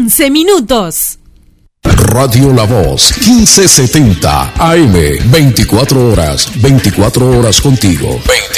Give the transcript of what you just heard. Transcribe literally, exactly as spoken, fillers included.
once minutos. Radio La Voz, quince setenta A M, veinticuatro horas, veinticuatro horas contigo. veinte